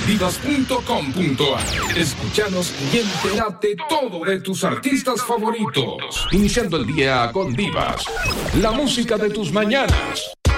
divas.com.ar. Escúchanos y entérate todo de tus artistas favoritos. Iniciando el día con Divas, la música de tus mañanas.